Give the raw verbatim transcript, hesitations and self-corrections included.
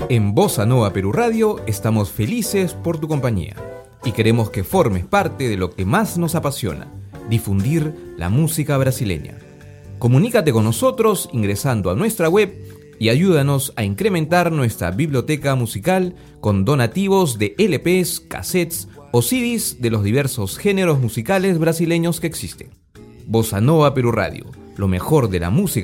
En Bossa Nova Perú Radio estamos felices por tu compañía y queremos que formes parte de lo que más nos apasiona, difundir la música brasileña. Comunícate con nosotros ingresando a nuestra web y ayúdanos a incrementar nuestra biblioteca musical con donativos de L Pes, cassettes o C Ds de los diversos géneros musicales brasileños que existen. Bossa Nova Perú Radio, lo mejor de la música